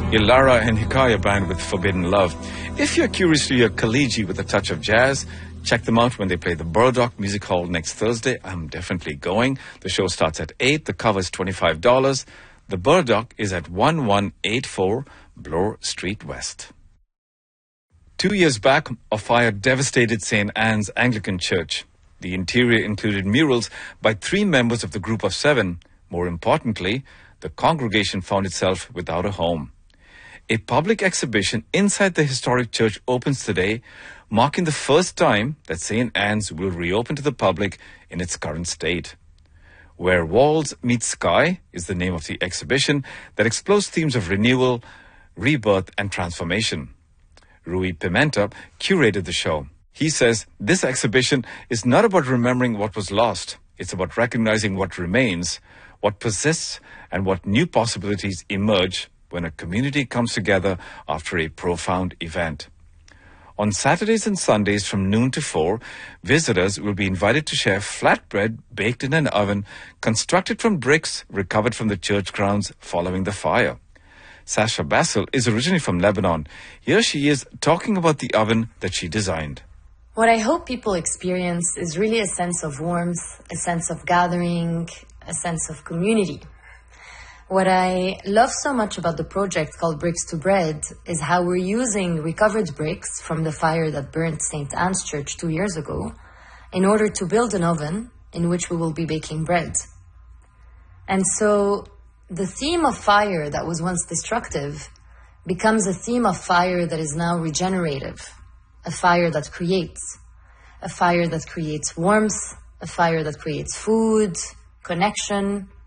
Ilara and Hikaya band with Forbidden Love. If you're curiously a Khaliji with a touch of jazz, check them out when they play the Burdock Music Hall next Thursday. I'm definitely going. The show starts at 8. The cover is $25. The Burdock is at 1184 Bloor Street West. 2 years back, a fire devastated St. Anne's Anglican Church. The interior included murals by 3 members of the group of 7. More importantly, the congregation found itself without a home. A public exhibition inside the historic church opens today, marking the first time that St. Anne's will reopen to the public in its current state. Where Walls Meet Sky is the name of the exhibition that explores themes of renewal, rebirth, and transformation. Rui Pimenta curated the show. He says this exhibition is not about remembering what was lost. It's about recognizing what remains, what persists, and what new possibilities emerge when a community comes together after a profound event. On Saturdays and Sundays from noon to 4, visitors will be invited to share flatbread baked in an oven constructed from bricks recovered from the church grounds following the fire. Sasha Basil is originally from Lebanon. Here she is talking about the oven that she designed. What I hope people experience is really a sense of warmth, a sense of gathering, a sense of community. What I love so much about the project called Bricks to Bread is how we're using recovered bricks from the fire that burnt St. Anne's Church 2 years ago in order to build an oven in which we will be baking bread. And so the theme of fire that was once destructive becomes a theme of fire that is now regenerative, a fire that creates warmth, a fire that creates food, connection,